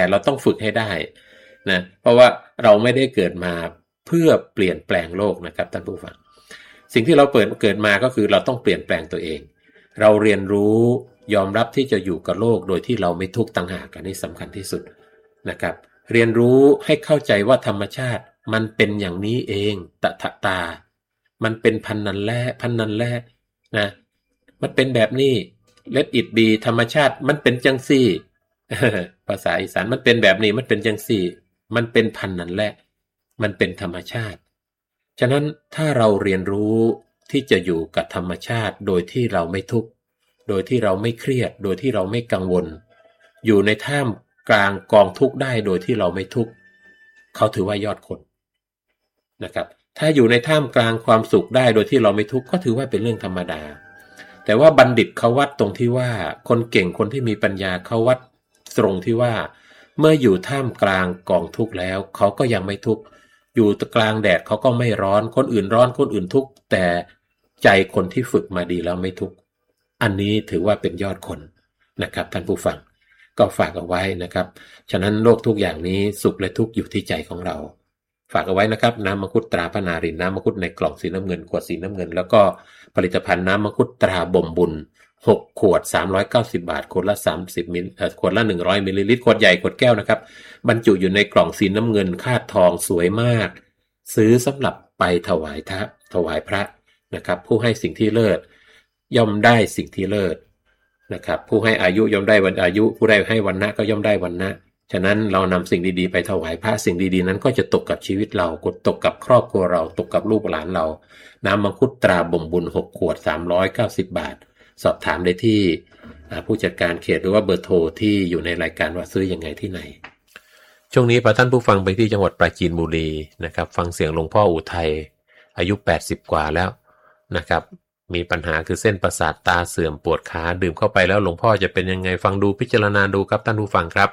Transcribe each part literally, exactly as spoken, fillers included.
เราต้องฝึกให้ได้นะเพราะว่าเราไม่ได้เกิดมาเพื่อเปลี่ยนแปลงโลกนะครับท่านผู้ฟังสิ่งที่เราเปิดเกิดมาก็คือเราต้องเปลี่ยนแปลงตัวเองเราเรียนรู้ยอมรับที่จะอยู่กับโลกโดยที่เราไม่ทุกข์ต่างหากอันนี้สำคัญที่สุดนะครับเรียนรู้ให้เข้าใจว่าธรรมชาติมันเป็นอย่างนี้เองตถตามันเป็นพันนันแล่พันนันแล่นะมันเป็นแบบนี้ let it be ธรรมชาติมันเป็นจังซี่ ภาษาอีสานมันเป็นแบบนี้มันเป็นจังซี่มันเป็นพันนันแล่มันเป็นธรรมชาติฉะนั้นถ้าเราเรียนรู้ที่จะอยู่กับธรรมชาติโดยที่เราไม่ทุกข์โดยที่เราไม่เครียดโดยที่เราไม่กังวลอยู่ในท่ามกลางกองทุกข์ได้โดยที่เราไม่ทุกข์เขาถือว่ายอดคนนะครับถ้าอยู่ในท่ามกลางความสุขได้โดยที่เราไม่ทุกข์ก็ถือว่าเป็นเรื่องธรรมดาแต่ว่าบัณฑิตเขาวัดตรงที่ว่าคนเก่งคนที่มีปัญญาเขาวัดตรงที่ว่าเมื่ออยู่ท่ามกลางกองทุกข์แล้วเขาก็ยังไม่ทุกข์อยู่กลางแดดเขาก็ไม่ร้อนคนอื่นร้อนคนอื่นทุกข์แต่ใจคนที่ฝึกมาดีแล้วไม่ทุกข์อันนี้ถือว่าเป็นยอดคนนะครับท่านผู้ฟังก็ฝากเอาไว้นะครับฉะนั้นโลกทุกอย่างนี้สุขและทุกข์อยู่ที่ใจของเราฝากเอาไว้นะครับน้ำมังคุดตราพระนารินน้ำมังคุดในกล่องสีน้ำเงินขวดสีน้ำเงินแล้วก็ผลิตภัณฑ์น้ำมังคุดตราบ่มบุญหกขวดสามร้อยเก้าสิบบาทขวดละสามสิบมิลเอ่อขวดละหนึ่งร้อยมิลลิลิตรขวดใหญ่ขวดแก้วนะครับบรรจุอยู่ในกล่องสีน้ำเงินคาดทองสวยมากซื้อสำหรับไปถวายทะถวายพระนะครับผู้ให้สิ่งที่เลิศย่อมได้สิ่งที่เลิศนะครับผู้ให้อายุย่อมได้วันอายุผู้ได้ให้วรรณะก็ย่อมได้วรรณะฉะนั้นเรานำสิ่งดีๆไปถวายพระสิ่งดีๆนั้นก็จะตกกับชีวิตเรากดตกกับครอบครัวเราตกกับลูกหลานเราน้ำมังคุดตราบ่มบุญหกขวดสามร้อยเก้าสิบบาทสอบถามได้ที่ผู้จัดการเขตหรือว่าเบอร์โทรที่อยู่ในรายการว่าซื้อยังไงที่ไหนช่วงนี้พาท่านผู้ฟังไปที่จังหวัดปราจีนบุรีนะครับฟังเสียงหลวงพ่ออุทัยอายุแปดสิบกว่าแล้วนะครับมีปัญหาคือเส้นประสาทตาเสื่อมปวดขาดื่มเข้าไปแล้วหลวงพ่อจะเป็นยังไงฟังดูพิจารณาดูครับท่านผู้ฟังครับ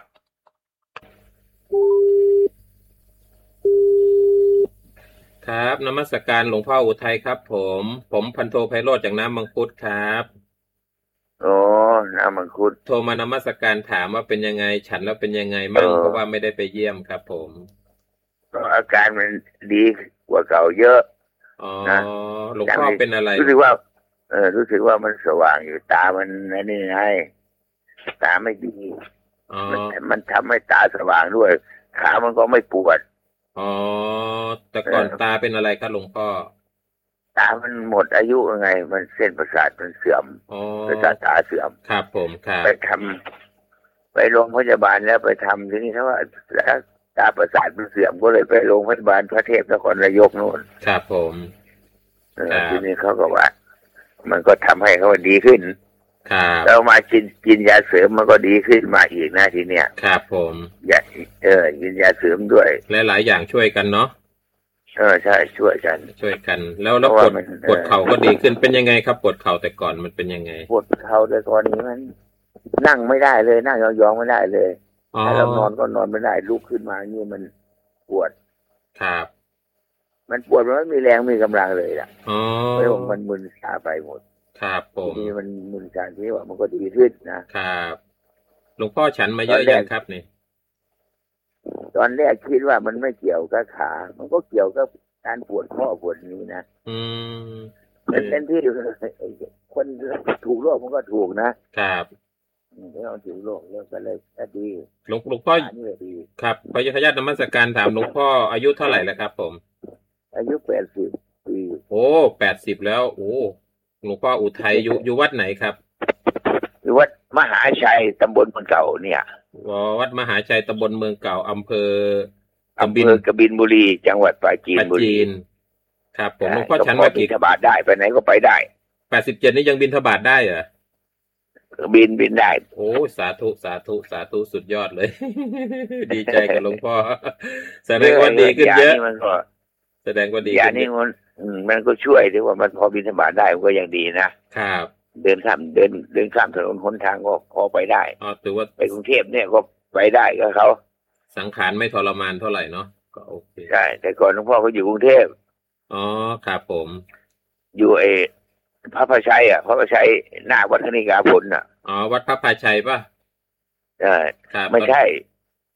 ครับนมัสการหลวงพ่ออุทัยครับผมผมพันโทไพโรจน์จากน้ำมังคุดครับโอ้น้ำมังคุดโทรมานมัสการถามว่าเป็นยังไงฉันแล้วเป็นยังไงบ้างเพราะว่าไม่ได้ไปเยี่ยมครับผมก็อาการมันดีกว่าเก่าเยอะอ๋อหลวงพ่อเป็นอะไรรู้สึกว่าเออรู้สึกว่ามันสว่างอยู่ตามันนี่ไงตาไม่ดีมันมันทำให้ตาสว่างด้วยขามันก็ไม่ปวดอ๋อแต่ก่อนตาเป็นอะไรครับหลวงพ่อตามันหมดอายุยังไงมันเส้นประสาทมันเสื่อมประสาทตาเสื่อมครับผมครับไปทำไปโรงพยาบาลแล้วไปทำทีนี้เขาว่าตาประสาทมันเสื่อมก็เลยไปโรงพยาบาลพระเทพนครนายกโน่นครับผมทีนี้เขาก็ว่ามันก็ทำให้เขาดีขึ้นแล้วมากินกินยาเสริมมันก็ดีขึ้นมาอีกนะทีเนี้ยครับผมยาเออกินยาเสริมด้วยหลายๆอย่างช่วยกันเนาะเออใช่ช่วยกันช่วยกันแล้วแล้วปวดปวดเข่าก็ดีขึ้นเป็นยังไงครับปวดเข่าแต่ก่อนมันเป็นยังไงปวดเข่าแต่ก่อนนี้มันนั่งไม่ได้เลยนั่งยองๆไม่ได้เลยถ้าเรานอนก็นอนไม่ได้ลุกขึ้นมานี่มันปวดครับมันปวดมันไม่มีแรงมีกำลังเลยล่ะอ๋อแล้วมันมึนชาไปหมดครับผมนี่มันมึนชาที่ว่ามันก็ดีขึ้นนะครับหลวงพ่อฉันมาเยอะยังครับนี่ตอนแรกคิดว่ามันไม่เกี่ยวกับขามันก็เกี่ยวกับการปวดข้อปวดนี้นะอืมเป็นที่คนถูกโรคมันก็ถูกนะครับแล้วถูกโรคแล้วก็เลยดีหลวงหลวงพ่อครับขออนุญาตนมัสการถามหลวงพ่ออายุเท่าไหร่แล้วครับผมอายุแปดสิบปีโอ้แปดสิบแล้วโอ้หลวงพ่ออุทัยอยู่อยู่วัดไหนครับอยู่วัดมหาชัยตำบลเมืองเก่าเนี่ยอ๋อวัดมหาชัยตำบลเมืองเก่าอำเภออำเภอกบินบุรีจังหวัดปราจีนบุรีครับผมหลวงพ่อฉันว่าบิณฑบาตได้ไปไหนก็ไปได้แปดสิบเจ็ดนี่ยังบิณฑบาตได้เหรอบินบินได้โอ้สาธุสาธุสาธุสุดยอดเลยดีใจกับหลวงพ่อแสดงว่าดีขึ้นเยอะแสดงว่าดีอย่างนี้มันมันก็ช่วยที่ว่ามันพอบิณฑบาตได้มันก็ยังดีนะครับเดินข้ามเดินเดินข้ามถนนหนทางก็พอไปได้อ๋อถือว่าไปกรุงเทพเนี่ยก็ไปได้กับเขาสังขารไม่ทรมานเท่าไหร่เนาะก็โอเคใช่แต่ก่อนหลวงพ่อเขาอยู่กรุงเทพอ๋อครับผมอยู่เอพระพาชัยอ่ะพระพาชัยหน้าวัดคณิกาผลอ่ะอ๋อวัดพระพาชัยป่ะใช่ไม่ใช่